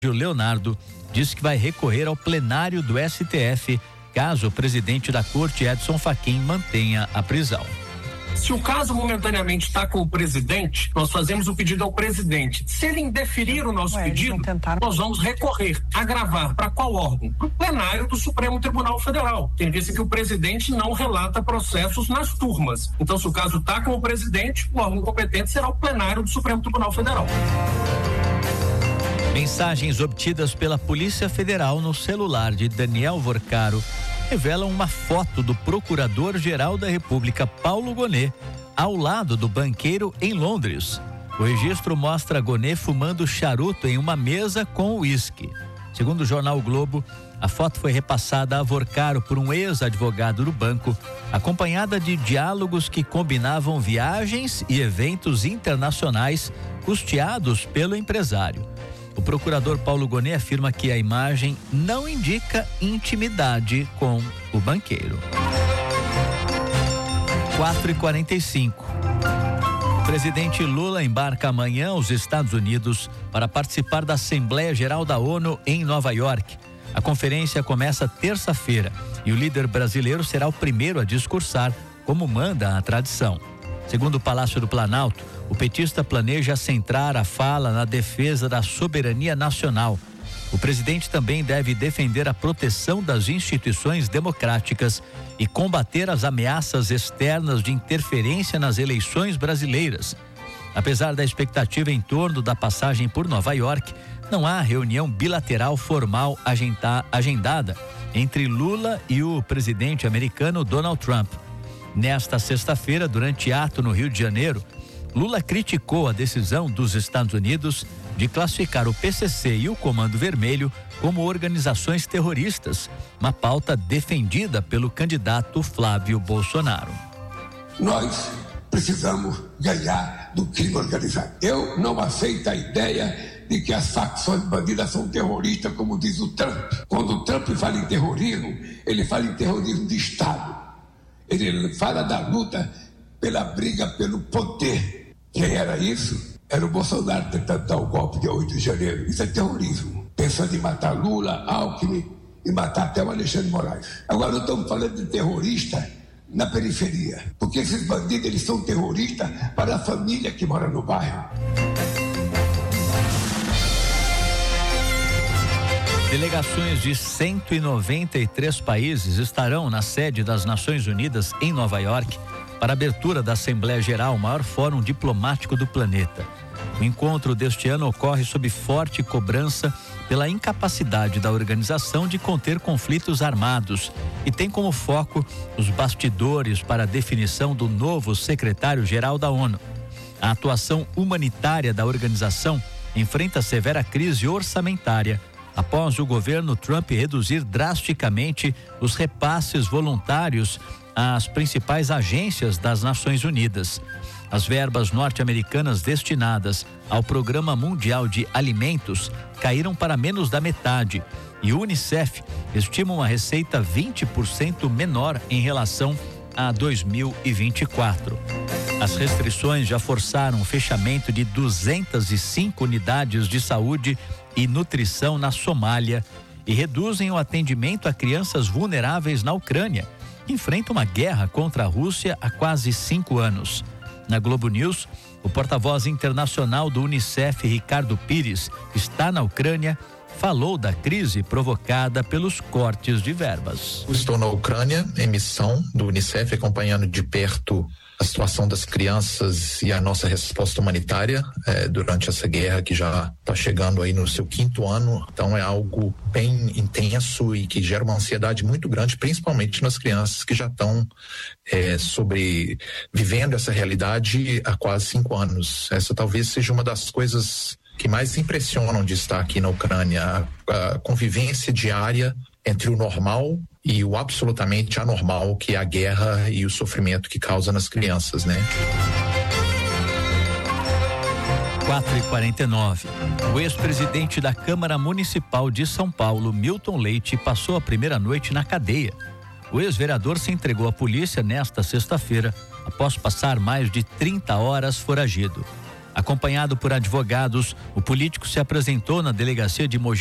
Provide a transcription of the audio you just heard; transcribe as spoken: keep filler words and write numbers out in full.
Leonardo disse que vai recorrer ao plenário do S T F caso o presidente da corte, Edson Fachin, mantenha a prisão. Se o caso momentaneamente está com o presidente, nós fazemos o pedido ao presidente. Se ele indeferir o nosso Ué, pedido, nós vamos recorrer, agravar. Para qual órgão? Para o plenário do Supremo Tribunal Federal. Tem visto que o presidente não relata processos nas turmas. Então, se o caso está com o presidente, o órgão competente será o plenário do Supremo Tribunal Federal. Mensagens obtidas pela Polícia Federal no celular de Daniel Vorcaro revelam uma foto do Procurador-Geral da República, Paulo Gonet, ao lado do banqueiro em Londres. O registro mostra Gonet fumando charuto em uma mesa com uísque. Segundo o jornal o Globo, a foto foi repassada a Vorcaro por um ex-advogado do banco, acompanhada de diálogos que combinavam viagens e eventos internacionais custeados pelo empresário. O procurador Paulo Gonet afirma que a imagem não indica intimidade com o banqueiro. quatro e quarenta e cinco. O presidente Lula embarca amanhã aos Estados Unidos para participar da Assembleia Geral da ONU em Nova York. A conferência começa terça-feira e o líder brasileiro será o primeiro a discursar, como manda a tradição. Segundo o Palácio do Planalto, o petista planeja centrar a fala na defesa da soberania nacional. O presidente também deve defender a proteção das instituições democráticas e combater as ameaças externas de interferência nas eleições brasileiras. Apesar da expectativa em torno da passagem por Nova York, não há reunião bilateral formal agendada entre Lula e o presidente americano Donald Trump. Nesta sexta-feira, durante ato no Rio de Janeiro, Lula criticou a decisão dos Estados Unidos de classificar o P C C e o Comando Vermelho como organizações terroristas, uma pauta defendida pelo candidato Flávio Bolsonaro. Nós precisamos ganhar do crime organizado. Eu não aceito a ideia de que as facções bandidas são terroristas, como diz o Trump. Quando o Trump fala em terrorismo, ele fala em terrorismo de Estado. Ele fala da luta pela briga pelo poder. Quem era isso? Era o Bolsonaro tentando dar o golpe de oito de janeiro. Isso é terrorismo. Pensando em matar Lula, Alckmin e matar até o Alexandre de Moraes. Agora nós estamos falando de terrorista na periferia. Porque esses bandidos, eles são terroristas para a família que mora no bairro. Delegações de cento e noventa e três países estarão na sede das Nações Unidas em Nova York para a abertura da Assembleia Geral, o maior fórum diplomático do planeta. O encontro deste ano ocorre sob forte cobrança pela incapacidade da organização de conter conflitos armados e tem como foco os bastidores para a definição do novo secretário-geral da ONU. A atuação humanitária da organização enfrenta severa crise orçamentária após o governo Trump reduzir drasticamente os repasses voluntários às principais agências das Nações Unidas. As verbas norte-americanas destinadas ao Programa Mundial de Alimentos caíram para menos da metade e o Unicef estima uma receita vinte por cento menor em relação a dois mil e vinte e quatro. As restrições já forçaram o fechamento de duzentas e cinco unidades de saúde e nutrição na Somália e reduzem o atendimento a crianças vulneráveis na Ucrânia, que enfrenta uma guerra contra a Rússia há quase cinco anos. Na Globo News, o porta-voz internacional do Unicef, Ricardo Pires, que está na Ucrânia, falou da crise provocada pelos cortes de verbas. Estou na Ucrânia, em missão do Unicef, acompanhando de perto a situação das crianças e a nossa resposta humanitária eh, durante essa guerra que já está chegando aí no seu quinto ano. Então é algo bem intenso e que gera uma ansiedade muito grande, principalmente nas crianças que já estão eh, sobre vivendo essa realidade há quase cinco anos. Essa talvez seja uma das coisas que mais impressionam de estar aqui na Ucrânia, a, a convivência diária entre o normal e o absolutamente anormal, que é a guerra e o sofrimento que causa nas crianças, né? quatro e quarenta e nove. O ex-presidente da Câmara Municipal de São Paulo, Milton Leite, passou a primeira noite na cadeia. O ex-vereador se entregou à polícia nesta sexta-feira, após passar mais de trinta horas foragido. Acompanhado por advogados, o político se apresentou na delegacia de Mogi